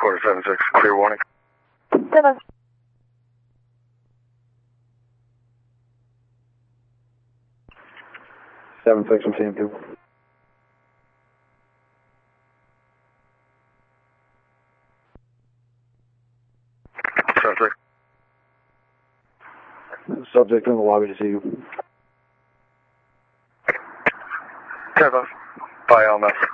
Quarter 76, clear warning. 7. Seven six from CM2. Subject. Subject in the lobby to see you. 10 by LMS.